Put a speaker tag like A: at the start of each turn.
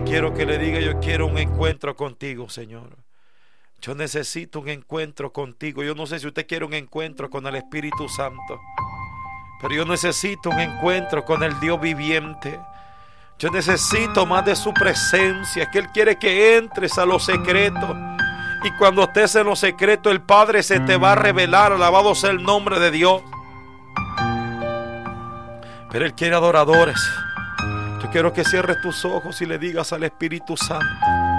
A: quiero que le diga: yo quiero un encuentro contigo, Señor. Yo necesito un encuentro contigo. Yo no sé si usted quiere un encuentro con el Espíritu Santo, pero yo necesito un encuentro con el Dios viviente. Yo necesito más de su presencia, que Él quiere que entres a los secretos. Y cuando estés en los secretos, el Padre se te va a revelar. Alabado sea el nombre de Dios. Pero Él quiere adoradores. Yo quiero que cierres tus ojos y le digas al Espíritu Santo: